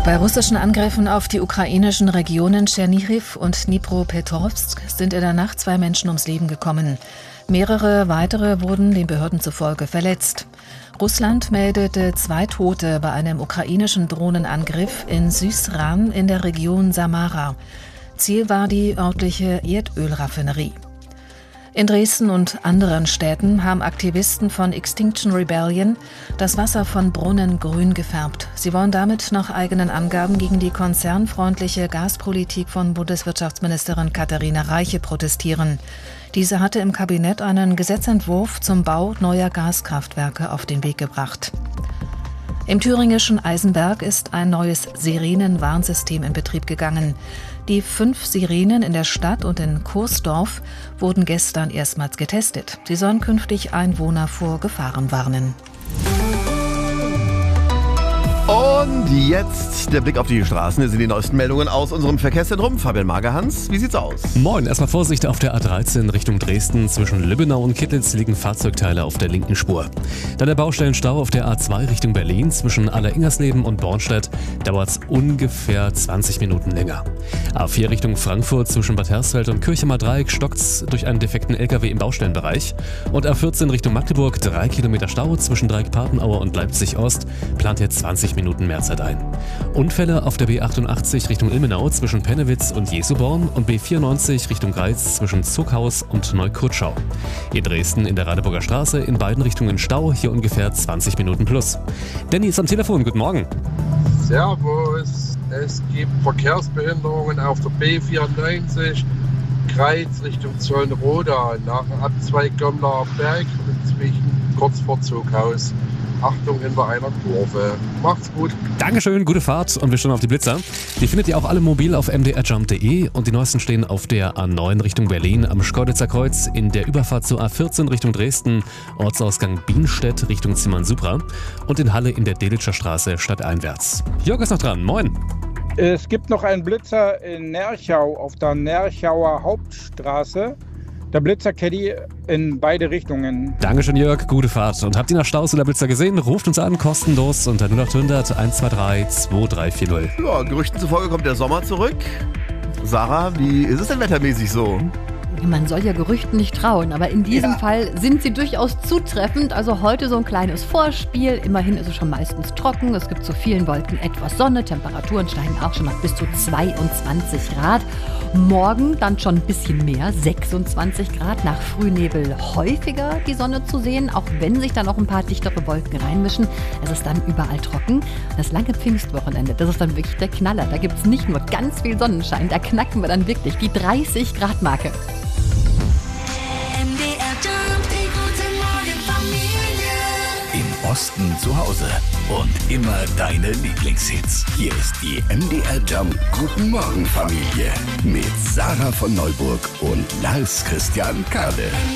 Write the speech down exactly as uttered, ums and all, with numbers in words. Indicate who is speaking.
Speaker 1: Bei russischen Angriffen auf die ukrainischen Regionen Tschernihiw und Dnipropetrovsk sind in der Nacht zwei Menschen ums Leben gekommen. Mehrere weitere wurden den Behörden zufolge verletzt. Russland meldete zwei Tote bei einem ukrainischen Drohnenangriff in Süßran in der Region Samara. Ziel war die örtliche Erdölraffinerie. In Dresden und anderen Städten haben Aktivisten von Extinction Rebellion das Wasser von Brunnen grün gefärbt. Sie wollen damit nach eigenen Angaben gegen die konzernfreundliche Gaspolitik von Bundeswirtschaftsministerin Katharina Reiche protestieren. Diese hatte im Kabinett einen Gesetzentwurf zum Bau neuer Gaskraftwerke auf den Weg gebracht. Im thüringischen Eisenberg ist ein neues Sirenenwarnsystem in Betrieb gegangen. Die fünf Sirenen in der Stadt und in Kursdorf wurden gestern erstmals getestet. Sie sollen künftig Einwohner vor Gefahren warnen.
Speaker 2: Und jetzt der Blick auf die Straßen. Hier sind die neuesten Meldungen aus unserem Verkehrszentrum. Fabian Magerhans, wie sieht's aus?
Speaker 3: Moin, erstmal Vorsicht auf der A dreizehn Richtung Dresden. Zwischen Lübbenau und Kittlitz liegen Fahrzeugteile auf der linken Spur. Dann der Baustellenstau auf der A zwei Richtung Berlin. Zwischen Alleringersleben und Bornstedt dauert's ungefähr zwanzig Minuten länger. A vier Richtung Frankfurt zwischen Bad Hersfeld und Kirchemer Dreieck stockt's durch einen defekten L K W im Baustellenbereich. Und A vierzehn Richtung Magdeburg, drei Kilometer Stau zwischen Dreieck-Papenauer und Leipzig-Ost, plant jetzt zwanzig Minuten mehr Zeit ein. Unfälle auf der B achtundachtzig Richtung Ilmenau zwischen Pennewitz und Jesuborn und B vierundneunzig Richtung Greiz zwischen Zuckhaus und Neukutschau. In Dresden in der Radeburger Straße in beiden Richtungen Stau, hier ungefähr zwanzig Minuten plus. Danny ist am Telefon, guten Morgen.
Speaker 4: Servus, es gibt Verkehrsbehinderungen auf der B vierundneunzig Greiz Richtung Zollnroda nach dem Abzweig Gömmler Berg inzwischen kurz vor Zughaus. Achtung hinter einer Kurve. Macht's gut.
Speaker 3: Dankeschön, gute Fahrt und wir schauen auf die Blitzer. Die findet ihr auch alle mobil auf m d r jump punkt d e und die neuesten stehen auf der A neun Richtung Berlin am Schkeuditzer Kreuz, in der Überfahrt zur A vierzehn Richtung Dresden, Ortsausgang Bienstedt Richtung Zimmern-Supra und in Halle in der Delitscher Straße stadteinwärts. Jörg ist noch dran, moin.
Speaker 5: Es gibt noch einen Blitzer in Nerchau auf der Nerchauer Hauptstraße. Der Blitzer-Caddy in beide Richtungen.
Speaker 3: Dankeschön, Jörg. Gute Fahrt. Und habt ihr nach Staus oder Blitzer gesehen? Ruft uns an, kostenlos unter null acht hundert eins zwei drei zwei drei vier null.
Speaker 2: Ja, Gerüchten zufolge kommt der Sommer zurück. Sarah, wie ist es denn wettermäßig so?
Speaker 6: Man soll ja Gerüchten nicht trauen, aber in diesem ja. Fall sind sie durchaus zutreffend. Also heute so ein kleines Vorspiel. Immerhin ist es schon meistens trocken. Es gibt zu vielen Wolken etwas Sonne. Temperaturen steigen auch schon nach bis zu zweiundzwanzig Grad. Morgen dann schon ein bisschen mehr, sechsundzwanzig Grad. Nach Frühnebel häufiger die Sonne zu sehen, auch wenn sich dann noch ein paar dichtere Wolken reinmischen. Es ist dann überall trocken. Das lange Pfingstwochenende, das ist dann wirklich der Knaller. Da gibt es nicht nur ganz viel Sonnenschein, da knacken wir dann wirklich die dreißig Grad Marke.
Speaker 7: Im Osten zu Hause und immer deine Lieblingshits. Hier ist die M D R Jump Guten Morgen Familie mit Sarah von Neuburg und Lars Christian Kade.